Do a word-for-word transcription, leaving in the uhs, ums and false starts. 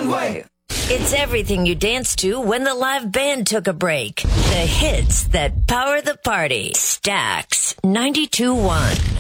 way. It's everything you danced to when the live band took a break. The hits that power the party. Stax ninety-two point one.